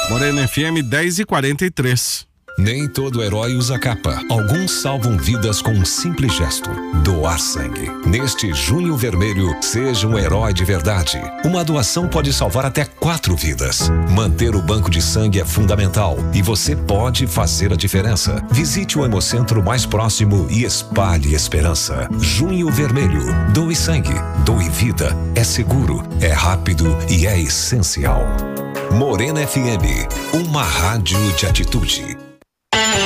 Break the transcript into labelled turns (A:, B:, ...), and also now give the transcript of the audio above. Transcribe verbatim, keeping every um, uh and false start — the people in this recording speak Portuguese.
A: Morena F M dez e quarenta e três.
B: Nem todo herói usa capa. Alguns salvam vidas com um simples gesto: doar sangue. Neste Junho Vermelho, seja um herói de verdade. Uma doação pode salvar até quatro vidas. Manter o banco de sangue é fundamental e você pode fazer a diferença. Visite o Hemocentro mais próximo e espalhe esperança. Junho Vermelho. Doe sangue. Doe vida. É seguro, é rápido e é essencial. Morena F M, uma rádio de atitude.